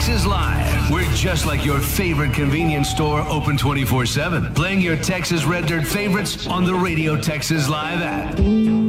Texas Live. We're just like your favorite convenience store, open 24/7. Playing your Texas Red Dirt favorites on the Radio Texas Live app.